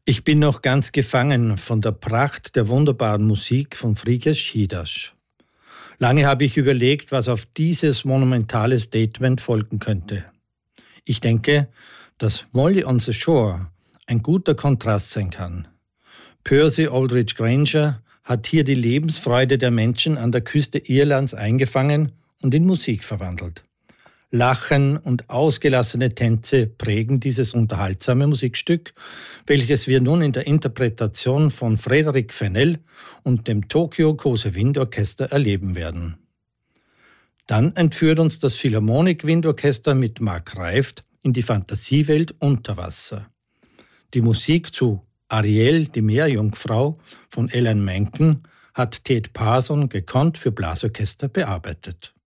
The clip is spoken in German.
Ich bin noch ganz gefangen von der Pracht der wunderbaren Musik von Frigyes Hidas. Lange habe ich überlegt, was auf dieses monumentale Statement folgen könnte. Ich denke, dass Molly on the Shore ein guter Kontrast sein kann. Percy Aldridge Granger hat hier die Lebensfreude der Menschen an der Küste Irlands eingefangen und in Musik verwandelt. Lachen und ausgelassene Tänze prägen dieses unterhaltsame Musikstück, welches wir nun in der Interpretation von Frédéric Fennell und dem Tokyo Kose Wind Orchester erleben werden. Dann entführt uns das Philharmonic Windorchester mit Mark Reift in die Fantasiewelt unter Wasser. Die Musik zu Ariel, die Meerjungfrau von Alan Menken hat Ted Parson gekonnt für Blasorchester bearbeitet.